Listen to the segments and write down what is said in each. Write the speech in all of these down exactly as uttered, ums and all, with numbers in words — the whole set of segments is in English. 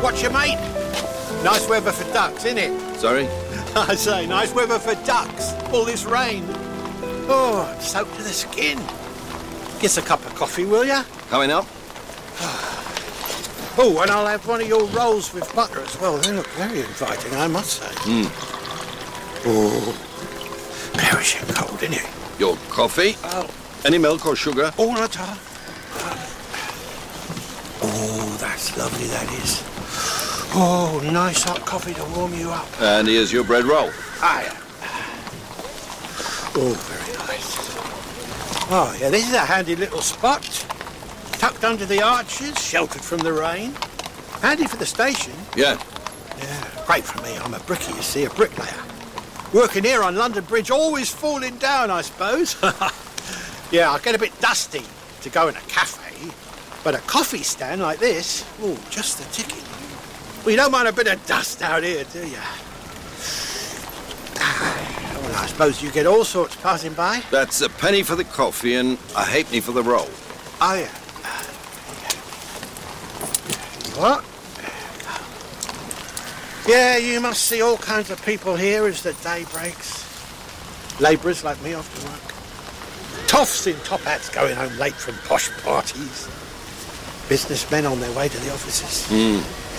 What's your mate? Nice weather for ducks, isn't it? Sorry? I say, nice weather for ducks. All this rain. Oh, I'm soaked to the skin. Get a cup of coffee, will ya? Coming up? Oh, and I'll have one of your rolls with butter as well. They look very inviting, I must say. Mm. Oh, perishing cold, isn't it? Your coffee? Oh. Any milk or sugar? All the time. Oh, that's lovely, that is. Oh, nice hot coffee to warm you up. And here's your bread roll. Aye. Oh, very nice. Oh, yeah, this is a handy little spot. Tucked under the arches, sheltered from the rain. Handy for the station. Yeah. Yeah, great for me. I'm a brickie, you see, a bricklayer. Working here on London Bridge, always falling down, I suppose. Yeah, I get a bit dusty to go in a cafe, but a coffee stand like this, oh, just the ticket. Well, you don't mind a bit of dust out here, do you? Well, I suppose you get all sorts passing by. That's a penny for the coffee and a halfpenny for the roll. Oh, yeah. What? Yeah, you must see all kinds of people here as the day breaks. Labourers like me off to work. Toffs in top hats going home late from posh parties. Businessmen on their way to the offices. Mm.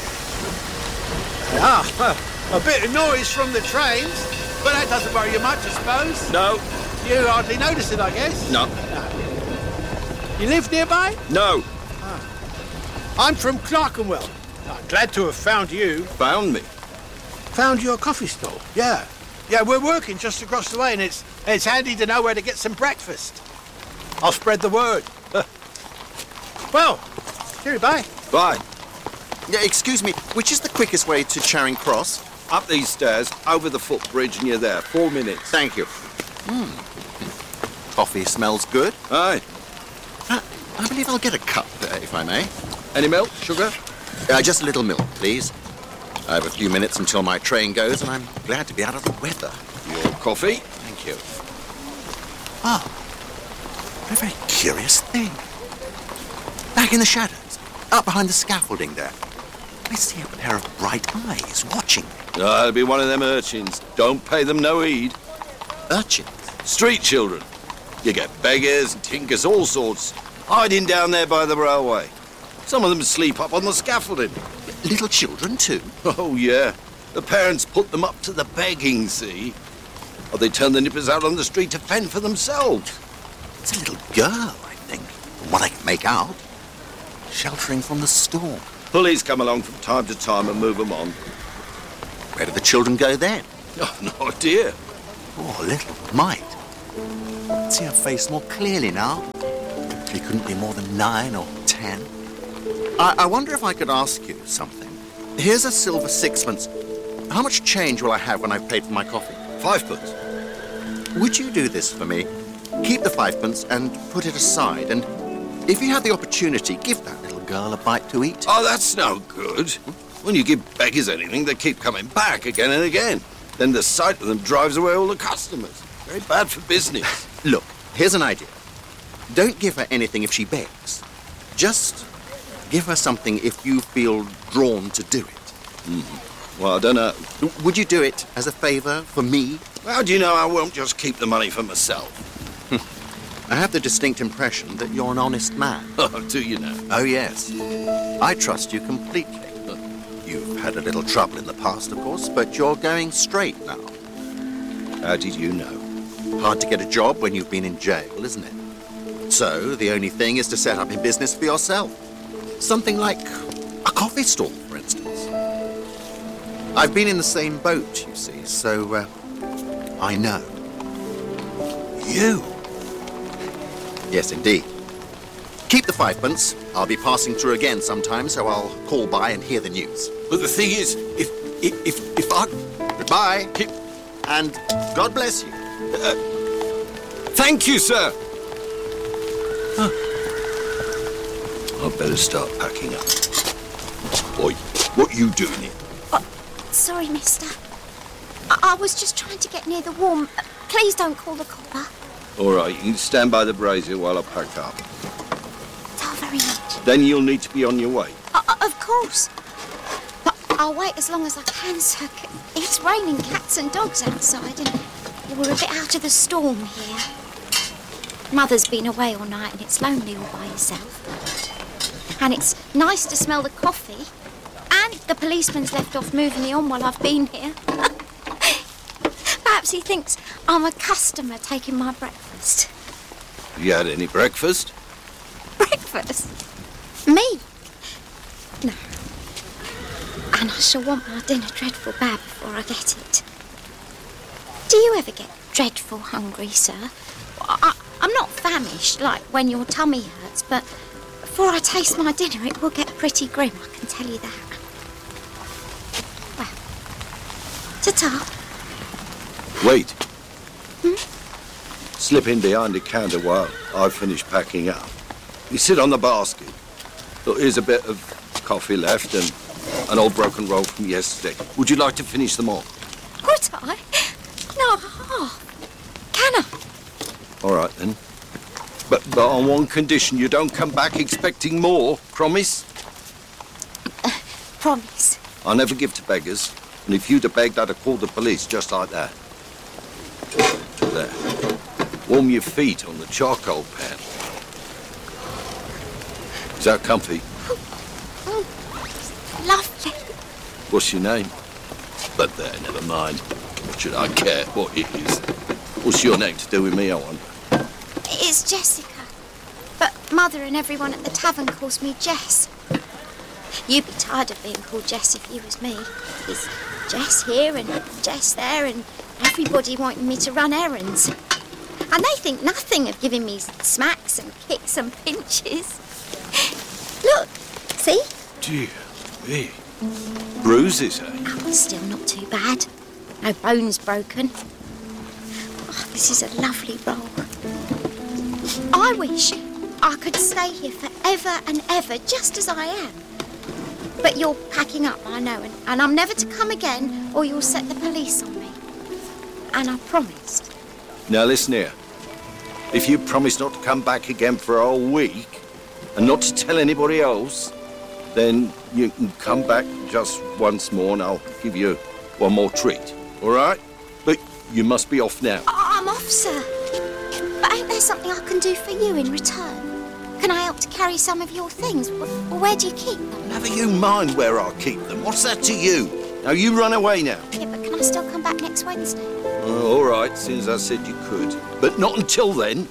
Ah, a bit of noise from the trains, but that doesn't worry you much, I suppose. No. You hardly notice it, I guess. No. no. You live nearby? No. Ah. I'm from Clerkenwell. I'm glad to have found you. Found me? Found your coffee stall, yeah. Yeah, we're working just across the way, and it's it's handy to know where to get some breakfast. I'll spread the word. Well, here, bye. Bye. Yeah, excuse me, which is the quickest way to Charing Cross? Up these stairs, over the footbridge, and you're there. Four minutes. Thank you. Hmm. Coffee smells good. Aye. Uh, I believe I'll get a cup, uh, if I may. Any milk, sugar? Uh, just a little milk, please. I have a few minutes until my train goes, and I'm glad to be out of the weather. Your coffee? Thank you. Ah, a very curious thing. Back in the shadows, up behind the scaffolding there, I see a pair of bright eyes watching me. Oh, it'll be one of them urchins. Don't pay them no heed. Urchins? Street children. You get beggars and tinkers, all sorts, hiding down there by the railway. Some of them sleep up on the scaffolding. Little children, too? Oh, yeah. The parents put them up to the begging, see? Or they turn the nippers out on the street to fend for themselves. It's a little girl, I think, from what I can make out. Sheltering from the storm. Police come along from time to time and move them on. Where do the children go then? Oh, no idea. Oh, little mite. I see her face more clearly now. She couldn't be more than nine or ten. I, I wonder if I could ask you something. Here's a silver sixpence. How much change will I have when I've paid for my coffee? Fivepence. Would you do this for me? Keep the fivepence and put it aside, and if you have the opportunity, give that little girl a bite to eat. Oh, that's no good. When you give beggars anything, they keep coming back again and again. Then the sight of them drives away all the customers. Very bad for business. Look, here's an idea. Don't give her anything if she begs. Just give her something if you feel drawn to do it. Mm. Well, I don't know. Would you do it as a favour for me? How do you know I won't just keep the money for myself? I have the distinct impression that you're an honest man. Oh, do you know? Oh, yes. I trust you completely. You've had a little trouble in the past, of course, but you're going straight now. How did you know? Hard to get a job when you've been in jail, isn't it? So, the only thing is to set up in business for yourself. Something like a coffee stall, for instance. I've been in the same boat, you see, so uh, I know. You? Yes, indeed. Keep the fivepence. I'll be passing through again sometime, so I'll call by and hear the news. But the thing is, if if if, if I... Goodbye. Keep... And God bless you. Uh, thank you, sir. Huh. I'd better start packing up. Boy, what are you doing here? Oh, sorry, mister. I, I was just trying to get near the warm. Uh, please don't call the copper. All right, you can stand by the brazier while I pack up. Oh, very much. Then you'll need to be on your way. Uh, uh, of course. I'll wait as long as I can, sir. It's raining cats and dogs outside and we're a bit out of the storm here. Mother's been away all night and it's lonely all by herself. And it's nice to smell the coffee. And the policeman's left off moving me on while I've been here. Perhaps he thinks I'm a customer taking my breakfast. Have you had any breakfast? Breakfast? Me? No. And I shall want my dinner dreadful bad before I get it. Do you ever get dreadful hungry, sir? I, I'm not famished, like when your tummy hurts, but before I taste my dinner, it will get pretty grim, I can tell you that. Well, ta-ta. Wait. Hmm? Slip in behind the counter while I finish packing up. You sit on the basket. Look, here's a bit of coffee left and an old broken roll from yesterday. Would you like to finish them all? Would I? No, half. Can I? All right, then. But, but on one condition, you don't come back expecting more. Promise? Uh, promise. I'll never give to beggars. And if you'd have begged, I'd have called the police just like that. There. Warm your feet on the charcoal pan. Is that comfy? Oh, oh, lovely. What's your name? But there, never mind. What should I care what it is? What's your name to do with me, I wonder? It's Jessica. But Mother and everyone at the tavern calls me Jess. You'd be tired of being called Jess if you was me. It's Jess here and Jess there and everybody wanting me to run errands. And they think nothing of giving me smacks and kicks and pinches. Look, see? Dear me. Bruises, eh? Oh, still not too bad. No bones broken. Oh, this is a lovely roll. I wish I could stay here forever and ever, just as I am. But you're packing up, I know, and, and I'm never to come again, or you'll set the police on me. And I promised. Now listen here. If you promise not to come back again for a whole week, and not to tell anybody else, then you can come back just once more and I'll give you one more treat, all right? But you must be off now. I'm off, sir. But ain't there something I can do for you in return? Can I help to carry some of your things? Or where do you keep them? Never you mind where I'll keep them. What's that to you? Now you run away now. Yeah, but can I still come back next Wednesday? Oh, all right, since I said you could. But not until then.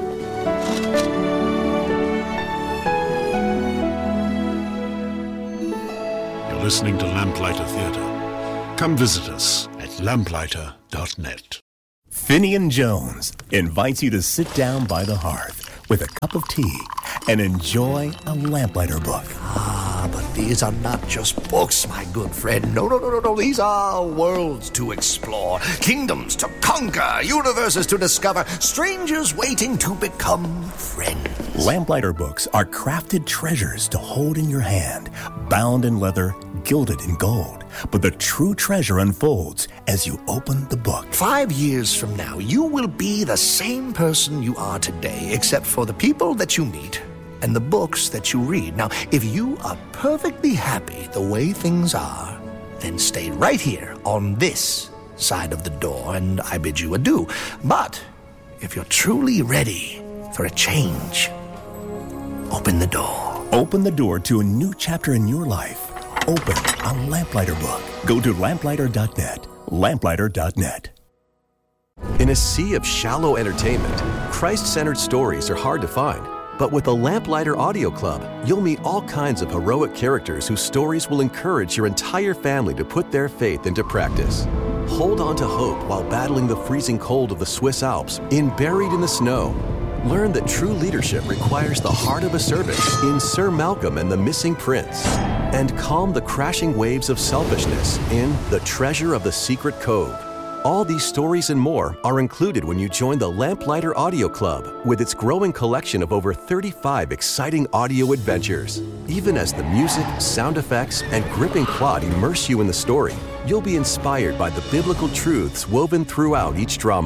Listening to Lamplighter Theatre. Come visit us at lamplighter dot net. Finian Jones invites you to sit down by the hearth with a cup of tea and enjoy a Lamplighter book. Ah, but these are not just books, my good friend. No, no, no, no, no. These are worlds to explore, kingdoms to conquer, universes to discover, strangers waiting to become friends. Lamplighter books are crafted treasures to hold in your hand, bound in leather, gilded in gold. But the true treasure unfolds as you open the book. Five years from now, you will be the same person you are today, except for the people that you meet and the books that you read. Now, if you are perfectly happy the way things are, then stay right here on this side of the door, and I bid you adieu. But if you're truly ready for a change, open the door. Open the door to a new chapter in your life. Open a Lamplighter book. Go to lamplighter dot net. lamplighter dot net. In a sea of shallow entertainment, Christ-centered stories are hard to find. But with the Lamplighter Audio Club, you'll meet all kinds of heroic characters whose stories will encourage your entire family to put their faith into practice. Hold on to hope while battling the freezing cold of the Swiss Alps in Buried in the Snow. Learn that true leadership requires the heart of a servant in Sir Malcolm and the Missing Prince. And calm the crashing waves of selfishness in The Treasure of the Secret Cove. All these stories and more are included when you join the Lamplighter Audio Club with its growing collection of over thirty-five exciting audio adventures. Even as the music, sound effects, and gripping plot immerse you in the story, you'll be inspired by the biblical truths woven throughout each drama.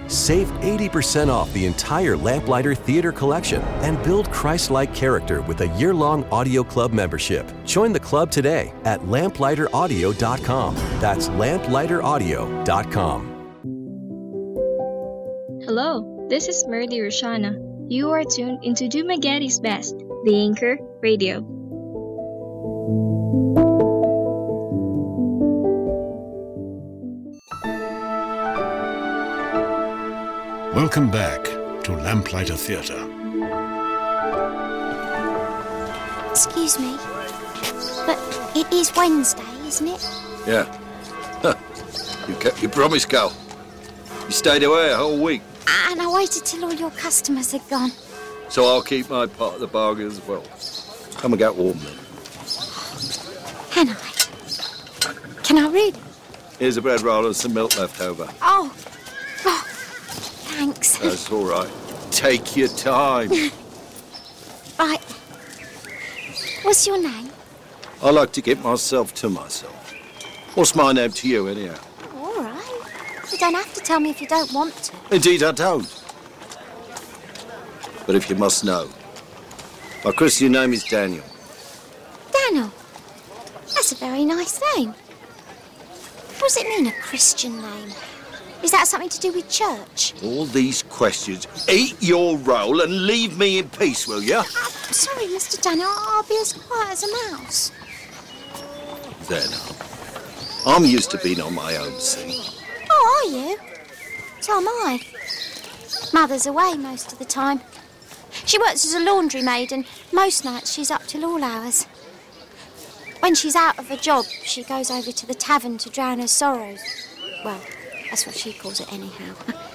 Save eighty percent off the entire Lamplighter Theater collection and build Christ-like character with a year-long Audio Club membership. Join the club today at lamplighter audio dot com. That's lamplighter audio dot com. Hello, this is Merly Roshana. You are tuned into Dumagetti's Best, the Anchor Radio. Welcome back to Lamplighter Theatre. Excuse me, but it is Wednesday, isn't it? Yeah. Huh. You kept your promise, Cal. You stayed away a whole week. And I waited till all your customers had gone. So I'll keep my part of the bargain as well. Come and get warm then. Can I? Can I really? Here's a bread roll and some milk left over. Oh, oh thanks. That's all right. Take your time. Right. What's your name? I like to keep myself to myself. What's my name to you, anyhow? All right. You don't have to tell me if you don't want to. Indeed, I don't. But if you must know, my Christian name is Daniel. Daniel? That's a very nice name. What does it mean, a Christian name? Is that something to do with church? All these questions. Eat your roll and leave me in peace, will you? Uh, sorry, Mister Daniel. I'll be as quiet as a mouse. There now. I'm used to being on my own, see? Oh, are you? So am I. Mother's away most of the time. She works as a laundry maid, and most nights she's up till all hours. When she's out of a job, she goes over to the tavern to drown her sorrows. Well, that's what she calls it anyhow.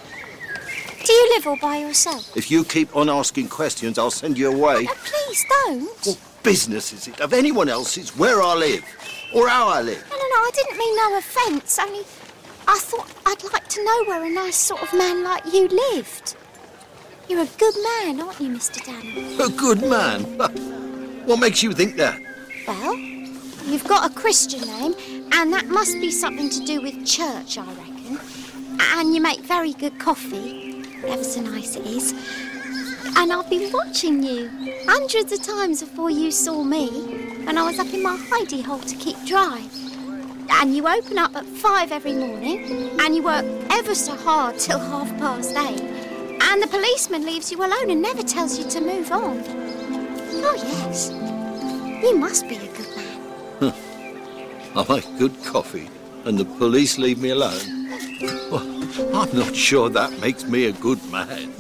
Do you live all by yourself? If you keep on asking questions, I'll send you away. Oh, please don't. What business is it of anyone else's where I live or how I live? No, no, no, I didn't mean no offence, only I thought I'd like to know where a nice sort of man like you lived. You're a good man, aren't you, Mister Daniel? A good man? What makes you think that? Well, you've got a Christian name, and that must be something to do with church, I reckon. And you make very good coffee, ever so nice it is. And I've been watching you hundreds of times before you saw me, when I was up in my hidey hole to keep dry. And you open up at five every morning, and you work ever so hard till half past eight. And the policeman leaves you alone and never tells you to move on. Oh, yes. You must be a good man. I make good coffee and the police leave me alone. Well, I'm not sure that makes me a good man.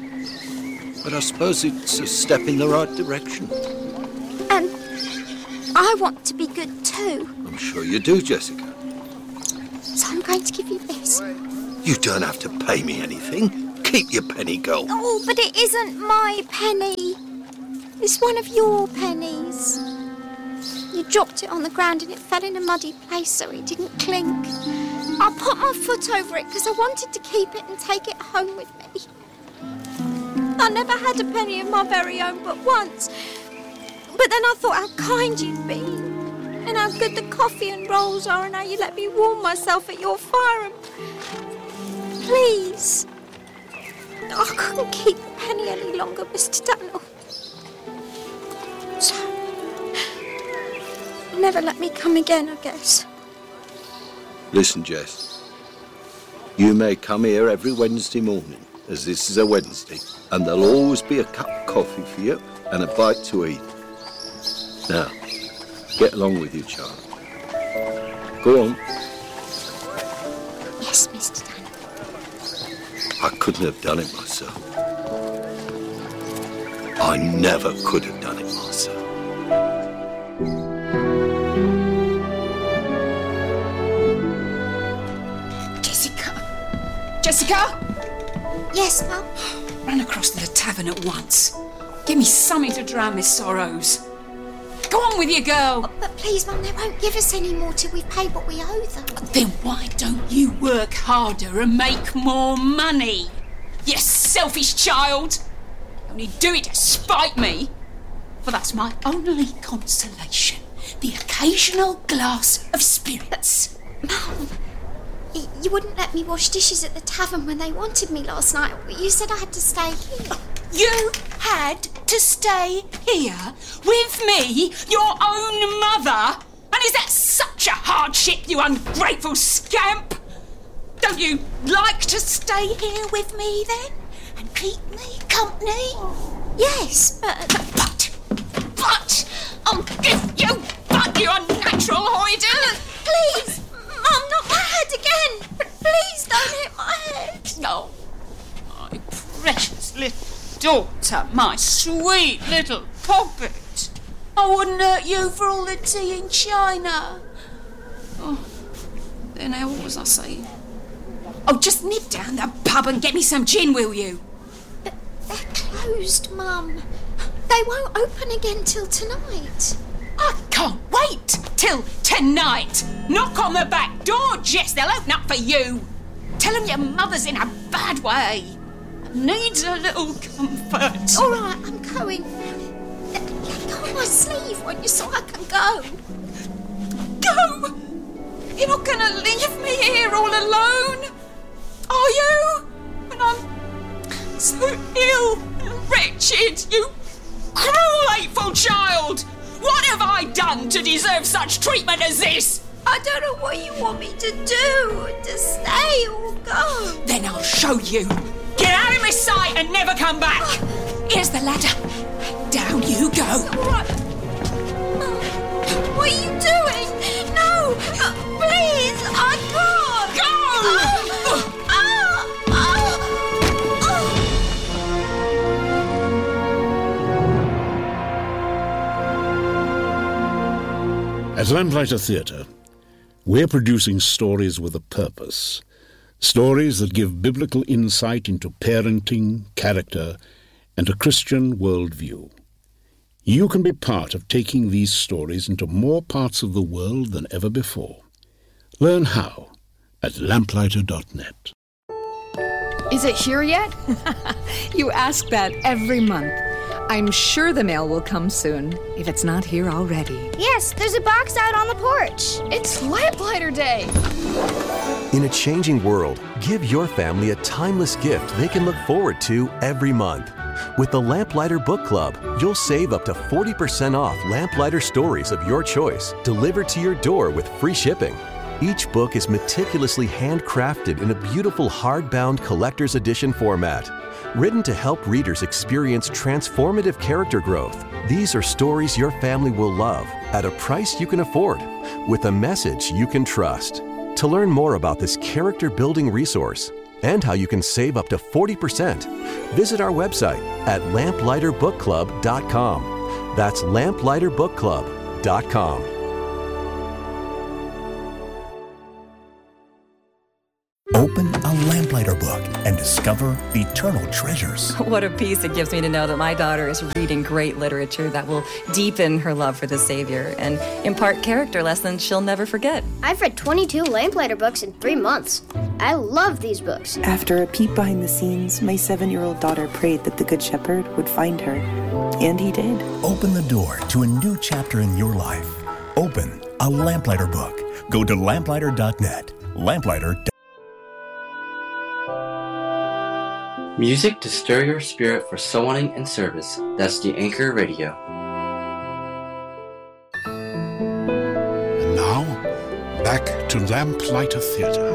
But I suppose it's a step in the right direction. And I want to be good too. I'm sure you do, Jessica. So I'm going to give you this. You don't have to pay me anything. Keep your penny, girl. Oh, but it isn't my penny. It's one of your pennies. You dropped it on the ground and it fell in a muddy place so it didn't clink. I put my foot over it because I wanted to keep it and take it home with me. I never had a penny of my very own but once. But then I thought how kind you'd be, and how good the coffee and rolls are, and how you let me warm myself at your fire. And please, I couldn't keep the penny any longer, Mister Daniel. So, never let me come again, I guess. Listen, Jess. You may come here every Wednesday morning, as this is a Wednesday, and there'll always be a cup of coffee for you and a bite to eat. Now, get along with you, child. Go on. Yes, Mister Daniel. I couldn't have done it myself. I never could have done it myself. Jessica? Jessica? Yes, Mum? Run across to the tavern at once. Give me something to drown my sorrows. Go on with you, girl. Oh, but please, Mum, they won't give us any more till we've paid what we owe them. Then why don't you work harder and make more money? You selfish child. Only do it to spite me. For that's my only consolation. The occasional glass of spirits. Mum, you wouldn't let me wash dishes at the tavern when they wanted me last night. You said I had to stay here. You had to stay here with me, your own mother? And is that such a hardship, you ungrateful scamp? Don't you like to stay here with me then? And keep me company? Yes, but... But! But! I'll give you but, you unnatural hoyden! Please! Mum, not my head again! Please don't hit my head! No. My precious little daughter, my sweet little poppet. I wouldn't hurt you for all the tea in China. Oh, then how was I saying? Oh, just nip down the pub and get me some gin, will you? But they're closed, Mum. They won't open again till tonight. I can't wait till tonight. Knock on the back door, Jess. They'll open up for you. Tell them your mother's in a bad way. Needs a little comfort. All right, I'm going. Let go of my sleeve, won't you, so I can go? Go? You're not going to leave me here all alone, are you? When I'm so ill and wretched, you cruel, hateful child! What have I done to deserve such treatment as this? I don't know what you want me to do, to stay or go. Then I'll show you. Get out of my sight and never come back. Here's the ladder. Down you go. All right. Oh, what are you doing? No, uh, please, I can't. Go! Oh, oh, oh, oh. At Lamplighter Theatre, we're producing stories with a purpose. Stories that give biblical insight into parenting, character, and a Christian worldview. You can be part of taking these stories into more parts of the world than ever before. Learn how at lamplighter dot net. Is it here yet? You ask that every month. I'm sure the mail will come soon, if it's not here already. Yes, there's a box out on the porch. It's Lamplighter Day. In a changing world, give your family a timeless gift they can look forward to every month. With the Lamplighter Book Club, you'll save up to forty percent off Lamplighter stories of your choice, delivered to your door with free shipping. Each book is meticulously handcrafted in a beautiful hardbound collector's edition format. Written to help readers experience transformative character growth, these are stories your family will love at a price you can afford, with a message you can trust. To learn more about this character-building resource and how you can save up to forty percent, visit our website at lamplighter book club dot com. That's lamplighter book club dot com. Open a Lamplighter book and discover eternal treasures. What a peace it gives me to know that my daughter is reading great literature that will deepen her love for the Savior and impart character lessons she'll never forget. I've read twenty-two Lamplighter books in three months. I love these books. After a peek behind the scenes, my seven-year-old daughter prayed that the Good Shepherd would find her. And he did. Open the door to a new chapter in your life. Open a Lamplighter book. Go to lamplighter dot net. Lamplighter dot net. Music to stir your spirit for sewing and service. That's the Anchor Radio. And now, back to Lamplighter Theatre.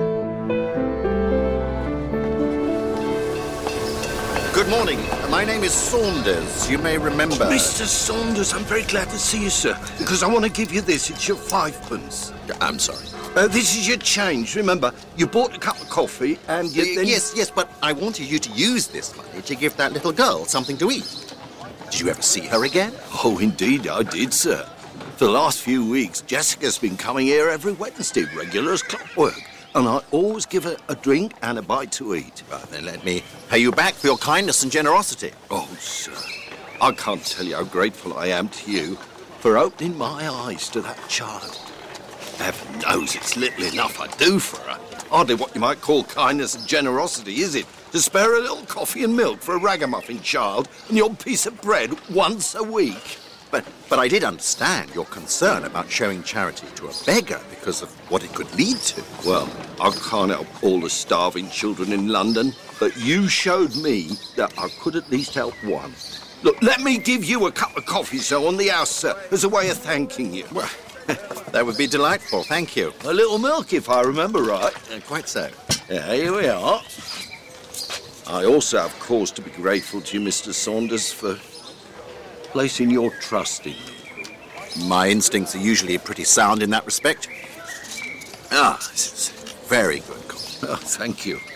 Good morning. My name is Saunders. You may remember... Mister Saunders, I'm very glad to see you, sir. Because I want to give you this. It's your fivepence. I'm sorry. Uh, this is your change. Remember, you bought a cup of coffee and you uh, then... Yes, yes, but I wanted you to use this money to give that little girl something to eat. Did you ever see her again? Oh, indeed I did, sir. For the last few weeks, Jessica's been coming here every Wednesday, regular as clockwork. And I always give her a drink and a bite to eat. Right, then let me pay you back for your kindness and generosity. Oh, sir, I can't tell you how grateful I am to you for opening my eyes to that child. Heaven knows it's little enough I do for her. Hardly what you might call kindness and generosity, is it? To spare a little coffee and milk for a ragamuffin child and your piece of bread once a week. But, but I did understand your concern about showing charity to a beggar because of what it could lead to. Well, I can't help all the starving children in London, but you showed me that I could at least help one. Look, let me give you a cup of coffee, sir, on the house, sir, as a way of thanking you. Well, that would be delightful, thank you. A little milk, if I remember right. Uh, quite so. Yeah, here we are. I also have cause to be grateful to you, Mister Saunders, for placing your trust in me. My instincts are usually pretty sound in that respect. Ah, this is very good. Oh, thank you.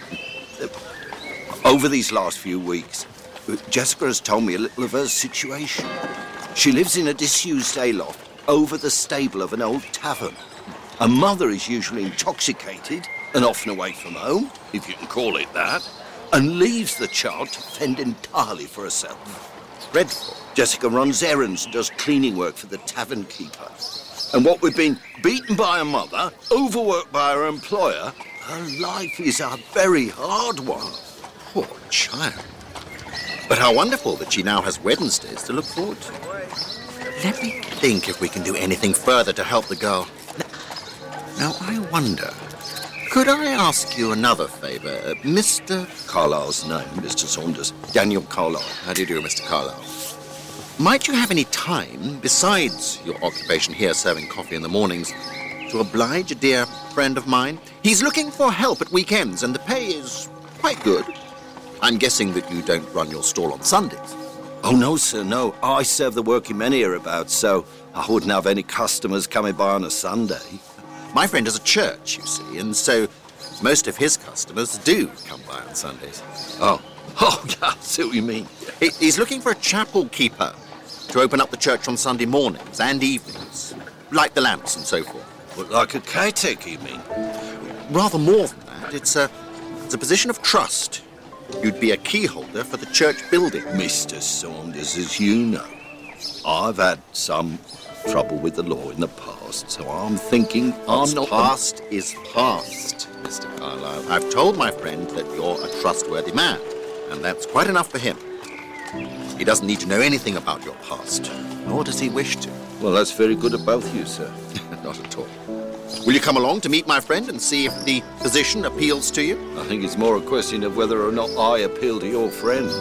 Over these last few weeks, Jessica has told me a little of her situation. She lives in a disused hayloft over the stable of an old tavern. Her mother is usually intoxicated and often away from home, if you can call it that, and leaves the child to fend entirely for herself. Dreadful. Jessica runs errands and does cleaning work for the tavern keeper. And what we've been beaten by her mother, overworked by her employer, her life is a very hard one. Poor child. But how wonderful that she now has Wednesdays to look forward to. Let me think if we can do anything further to help the girl. Now, I wonder, could I ask you another favour? Uh, Mister Carlyle's name, Mister Saunders. Daniel Carlyle. How do you do, Mister Carlyle? Might you have any time, besides your occupation here serving coffee in the mornings, to oblige a dear friend of mine? He's looking for help at weekends, and the pay is quite good. I'm guessing that you don't run your stall on Sundays. Oh, no, sir, no. I serve the working men hereabouts, so I wouldn't have any customers coming by on a Sunday. My friend has a church, you see, and so most of his customers do come by on Sundays. Oh, oh, yeah, I see what you mean. He, he's looking for a chapel keeper to open up the church on Sunday mornings and evenings, light the lamps and so forth. Well, like a caretaker, you mean? Rather more than that. It's a, it's a position of trust. You'd be a key holder for the church building. Mister Saunders, as you know, I've had some trouble with the law in the past, so I'm thinking What's I'm not... past is past, Mister Carlyle. I've told my friend that you're a trustworthy man, and that's quite enough for him. He doesn't need to know anything about your past, nor does he wish to. Well, that's very good of both you, sir. Not at all. Will you come along to meet my friend and see if the position appeals to you? I think it's more a question of whether or not I appeal to your friend.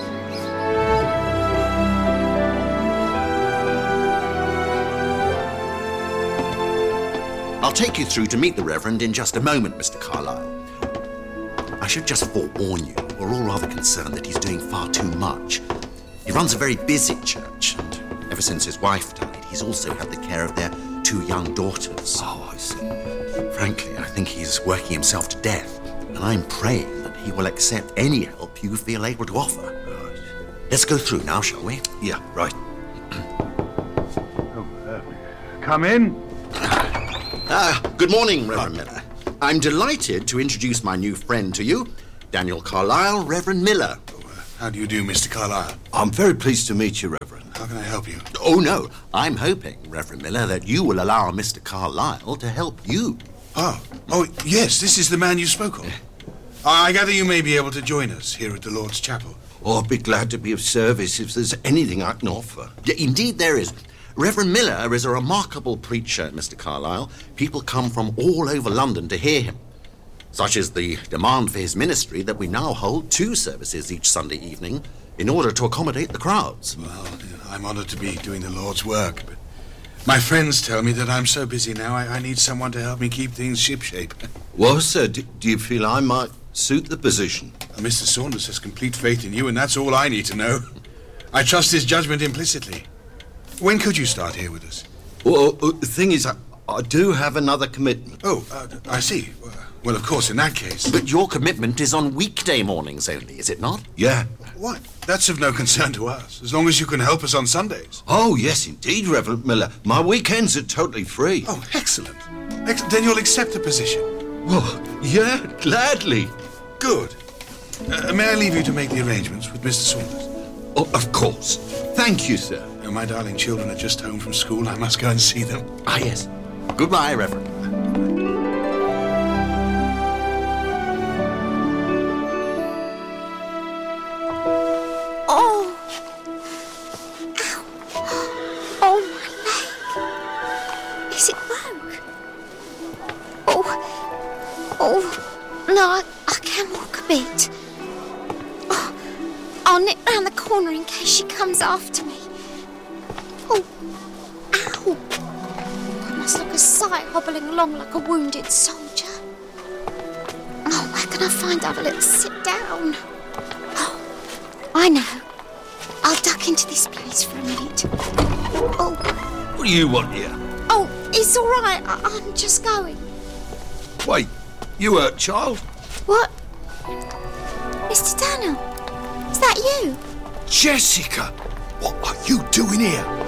I'll take you through to meet the Reverend in just a moment, Mister Carlyle. I should just forewarn you, we're all rather concerned that he's doing far too much. He runs a very busy church, and ever since his wife died, he's also had the care of their two young daughters. Oh, I see. Frankly, I think he's working himself to death, and I'm praying that he will accept any help you feel able to offer. Right. Let's go through now, shall we? Yeah, right. oh, uh, come in. Ah, good morning, Reverend Miller. I'm delighted to introduce my new friend to you, Daniel Carlyle, Reverend Miller. Oh, uh, how do you do, Mister Carlyle? I'm very pleased to meet you, Reverend. How can I help you? Oh, no. I'm hoping, Reverend Miller, that you will allow Mister Carlyle to help you. Oh, oh, yes, this is the man you spoke of. I gather you may be able to join us here at the Lord's Chapel. Oh, I'd be glad to be of service if there's anything I can offer. Yeah, indeed there is. Reverend Miller is a remarkable preacher, Mister Carlyle. People come from all over London to hear him. Such is the demand for his ministry that we now hold two services each Sunday evening in order to accommodate the crowds. Well, I'm honored to be doing the Lord's work, but my friends tell me that I'm so busy now I, I need someone to help me keep things shipshape. Well, sir, do, do you feel I might suit the position? Uh, Mister Saunders has complete faith in you, and that's all I need to know. I trust his judgment implicitly. When could you start here with us? Well, uh, the thing is, I, I do have another commitment. Oh, uh, I see. Well, of course, in that case... But your commitment is on weekday mornings only, is it not? Yeah. What? That's of no concern to us, as long as you can help us on Sundays. Oh, yes, indeed, Reverend Miller. My weekends are totally free. Oh, excellent. Ex- then you'll accept the position. Well, yeah, gladly. Good. Uh, may I leave you to make the arrangements with Mister Saunders? Oh, of course. Thank you, sir. Uh, my darling children are just home from school. I must go and see them. Ah, yes. Goodbye, Reverend. Is it broke? Oh, oh, no, I, I can walk a bit. Oh, I'll nip round the corner in case she comes after me. Oh, ow. I must look a sight hobbling along like a wounded soldier. Oh, where can I find have a little sit down? Oh, I know. I'll duck into this place for a minute. Oh. What do you want here? Oh, it's all right. I- I'm just going. Wait, you hurt, child? What? Mister Daniel, is that you? Jessica, what are you doing here?